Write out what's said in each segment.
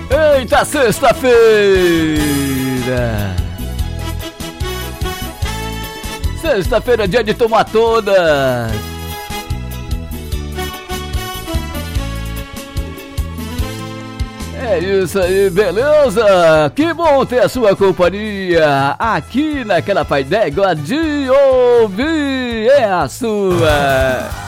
Eita, sexta-feira! Sexta-feira é dia de tomar todas! É isso aí, beleza? Que bom ter a sua companhia aqui naquela paidégua de ouvir, é a sua!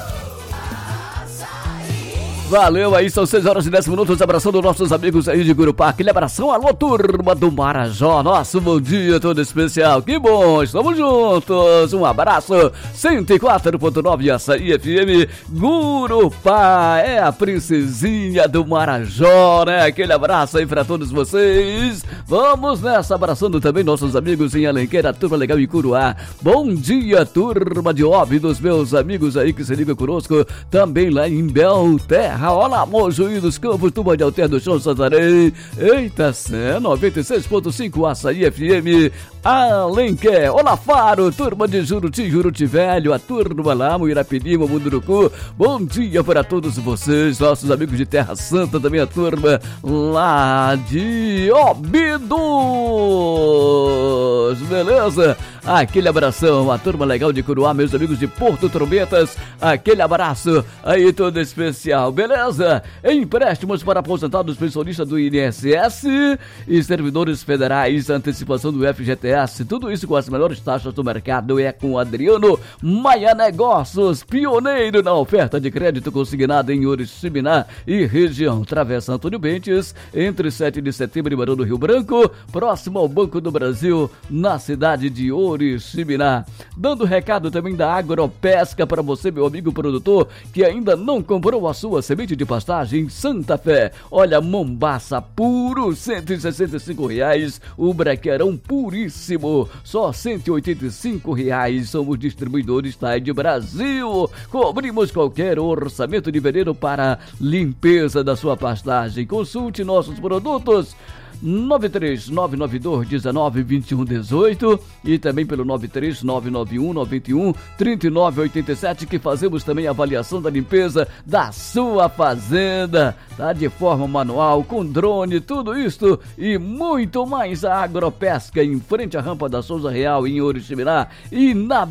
Valeu aí, são 6 horas e 10 minutos, abraçando nossos amigos aí de Gurupá, aquele abração, alô turma do Marajó, nosso bom dia todo especial, que bom, estamos juntos, um abraço, 104.9 Açaí FM, Gurupá, é a princesinha do Marajó, né, aquele abraço aí pra todos vocês, vamos nessa, abraçando também nossos amigos em Alenquer, a turma legal em Curuá, bom dia turma de Óbidos, meus amigos aí que se ligam conosco, também lá em Belterra, olha Mojuí dos Campos, Tuba de Alter do Chão Santarém, eita cé, 96.5 Açaí FM, Alenquer, olá Faro, turma de Juruti Velho, a turma lá, Muirapinima, Munduruku, bom dia para todos vocês, nossos amigos de Terra Santa, também a turma lá de Óbidos, beleza? Aquele abração, a turma legal de Curuá, meus amigos de Porto Trombetas, aquele abraço aí todo especial, beleza? Empréstimos para aposentados pensionistas do INSS e servidores federais, antecipação do FGTS, tudo isso com as melhores taxas do mercado é com Adriano Maia Negócios, pioneiro na oferta de crédito consignado em Oriximiná e região, Travessa Antônio Bentes, entre 7 de setembro e Barão do Rio Branco, próximo ao Banco do Brasil, na cidade de Oriximiná. Dando recado também da Agropesca para você, meu amigo produtor, que ainda não comprou a sua semente de pastagem Santa Fé. Olha, Mombaça puro, R$165, o brequerão puríssimo, só R$185. Somos distribuidores Tide Brasil. Cobrimos qualquer orçamento de veneno para limpeza da sua pastagem. Consulte nossos produtos 93992192118 e também pelo 93991913987, que fazemos também a avaliação da limpeza da sua fazenda, tá? De forma manual, com drone, tudo isto e muito mais. A Agropesca em frente à Rampa da Souza Real em Oriximiná e na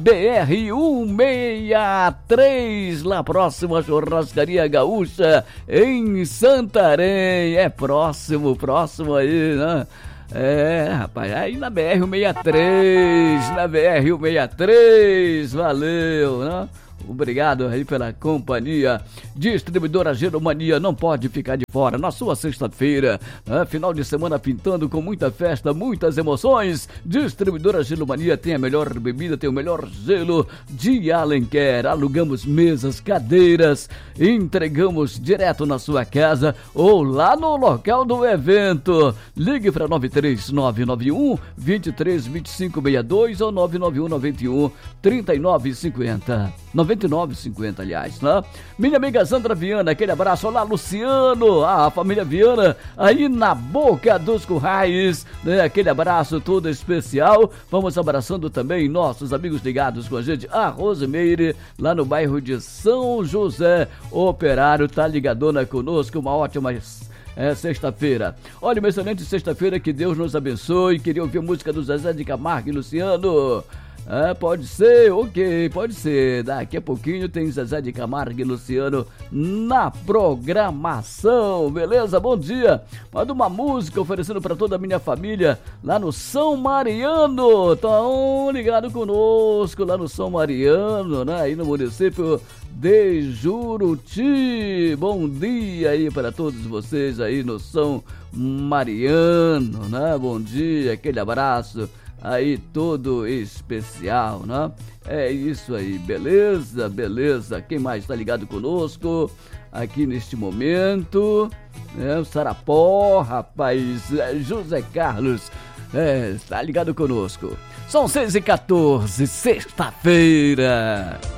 BR-163 lá próximo à Churrascaria Gaúcha em Santarém, é próximo aí, né? É, rapaz, aí na BR-163, valeu, né? Obrigado aí pela companhia. Distribuidora Geromania não pode ficar de fora na sua sexta-feira, né? Final de semana pintando com muita festa, muitas emoções. Distribuidora Geromania tem a melhor bebida, tem o melhor gelo de Alenquer. Alugamos mesas, cadeiras, entregamos direto na sua casa ou lá no local do evento. Ligue para 93991 232562 ou 99191 3950. 99,50, aliás, né? Minha amiga Sandra Viana, aquele abraço. Olá, Luciano, a família Viana, aí na Boca dos Currais, né? Aquele abraço todo especial. Vamos abraçando também nossos amigos ligados com a gente, a Rosemeire, lá no bairro de São José. O operário tá ligadona conosco, uma ótima sexta-feira. Olha, uma excelente sexta-feira, que Deus nos abençoe. Queria ouvir a música do Zezé de Camargo e Luciano. Pode ser, ok, pode ser. Daqui a pouquinho tem Zezé de Camargo e Luciano na programação, beleza? Bom dia. Manda uma música oferecendo para toda a minha família lá no São Mariano. Tão ligado conosco lá no São Mariano, né? Aí no município de Juruti. Bom dia aí para todos vocês aí no São Mariano, né? Bom dia, aquele abraço aí todo especial, né? É isso aí, beleza? Quem mais está ligado conosco aqui neste momento? O Sarapó, rapaz, José Carlos, está ligado conosco. São 6h14, sexta-feira.